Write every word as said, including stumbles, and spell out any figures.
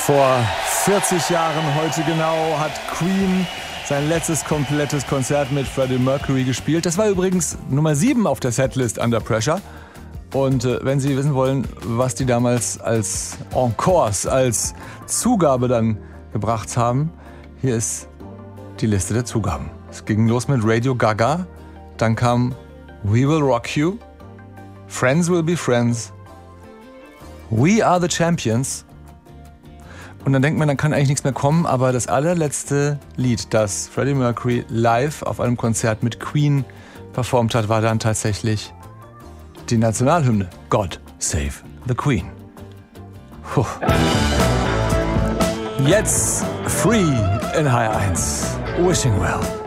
Vor vierzig Jahren heute genau hat Queen sein letztes komplettes Konzert mit Freddie Mercury gespielt. Das war übrigens Nummer sieben auf der Setlist Under Pressure. Und äh, wenn Sie wissen wollen, was die damals als Encores, als Zugabe dann gebracht haben, hier ist die Liste der Zugaben. Es ging los mit Radio Gaga, dann kam We Will Rock You, Friends Will Be Friends, We Are the Champions. Und dann denkt man, dann kann eigentlich nichts mehr kommen, aber das allerletzte Lied, das Freddie Mercury live auf einem Konzert mit Queen performt hat, war dann tatsächlich die Nationalhymne God Save the Queen. Puh. Jetzt Free in H R eins. Wishing Well.